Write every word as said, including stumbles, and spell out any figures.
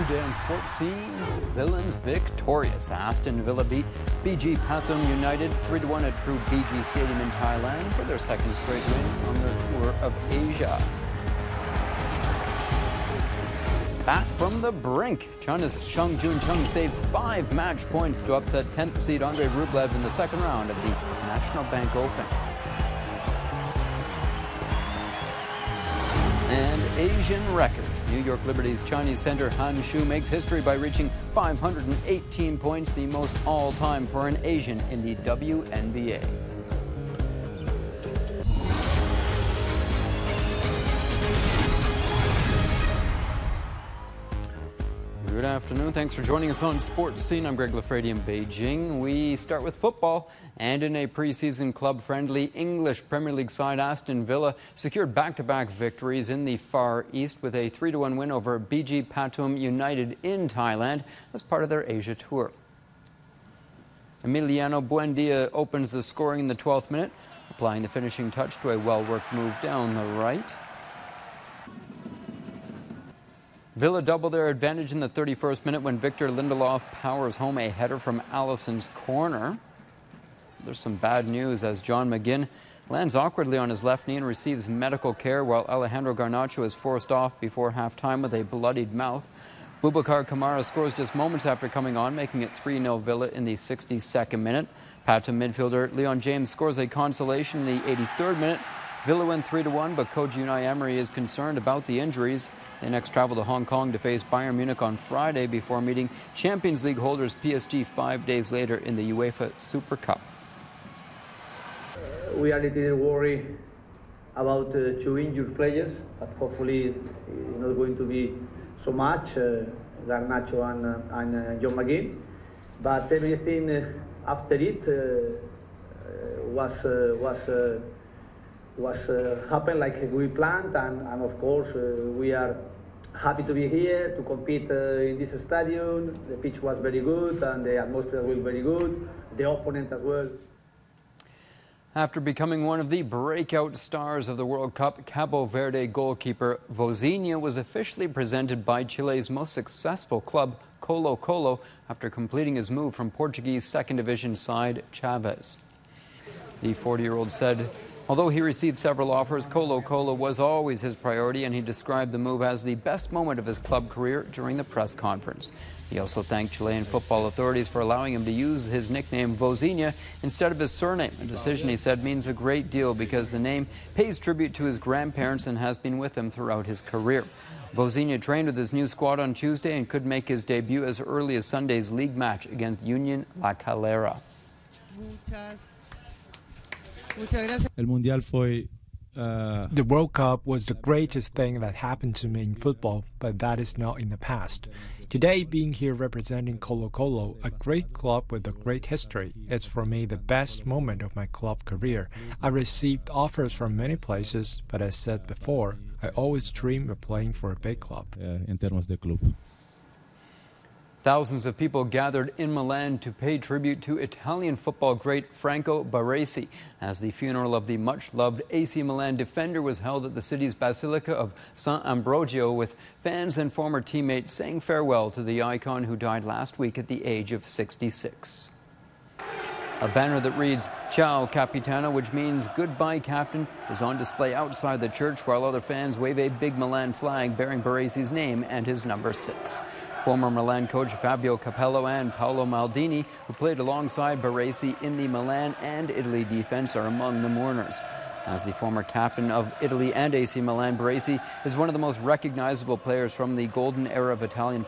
Today on Sports Scene, Villains victorious. Aston Villa beat B G Pathum United three to one at True B G Stadium in Thailand for their second straight win on their tour of Asia. Back from the brink, China's Chung Jun Chung saves five match points to upset tenth seed Andrei Rublev in the second round of the National Bank Open. And Asian record. New York Liberty's Chinese center Han Shu makes history by reaching five hundred eighteen points, the most all-time for an Asian in the W N B A. Good afternoon. Thanks for joining us on Sports Scene. I'm Greg Lafredi in Beijing. We start with football, and in a preseason club-friendly English Premier League side, Aston Villa secured back-to-back victories in the Far East with a three to one win over B G Pathum United in Thailand as part of their Asia tour. Emiliano Buendia opens the scoring in the twelfth minute, applying the finishing touch to a well-worked move down the right. Villa doubled their advantage in the thirty-first minute when Victor Lindelof powers home a header from Allison's corner. There's some bad news as John McGinn lands awkwardly on his left knee and receives medical care while Alejandro Garnacho is forced off before halftime with a bloodied mouth. Boubacar Kamara scores just moments after coming on, making it three nil Villa in the sixty-second minute. Pathum midfielder Leon James scores a consolation in the eighty-third minute. Villa win three to one, but coach Unai Emery is concerned about the injuries. They next travel to Hong Kong to face Bayern Munich on Friday before meeting Champions League holders P S G five days later in the UEFA Super Cup. Uh, we are a little worried about uh, two injured players, but hopefully it's not going to be so much, uh, Garnacho and, uh, and uh, John McGinn. But everything uh, after it uh, uh, was uh, was. Uh, was uh, happened like we planned, and, and of course uh, we are happy to be here to compete uh, in this stadium. The pitch was very good and the atmosphere was very good, the opponent as well. After becoming one of the breakout stars of the World Cup, Cabo Verde goalkeeper Vozinha was officially presented by Chile's most successful club, Colo-Colo, after completing his move from Portuguese second division side Chaves. The forty-year-old said, although he received several offers, Colo-Colo was always his priority, and he described the move as the best moment of his club career during the press conference. He also thanked Chilean football authorities for allowing him to use his nickname Vozinha instead of his surname, a decision he said means a great deal because the name pays tribute to his grandparents and has been with him throughout his career. Vozinha trained with his new squad on Tuesday and could make his debut as early as Sunday's league match against Union La Calera. El Mundial fue, uh... The World Cup was the greatest thing that happened to me in football, but that is not in the past. Today, being here representing Colo-Colo, a great club with a great history, is for me the best moment of my club career. I received offers from many places, but as said before, I always dream of playing for a big club. Uh, en termos de club. Thousands of people gathered in Milan to pay tribute to Italian football great Franco Baresi as the funeral of the much-loved A C Milan defender was held at the city's Basilica of San Ambrogio, with fans and former teammates saying farewell to the icon who died last week at the age of sixty-six. A banner that reads, "Ciao Capitano," which means goodbye captain, is on display outside the church while other fans wave a big Milan flag bearing Baresi's name and his number six. Former Milan coach Fabio Capello and Paolo Maldini, who played alongside Baresi in the Milan and Italy defense, are among the mourners. As the former captain of Italy and A C Milan, Baresi is one of the most recognizable players from the golden era of Italian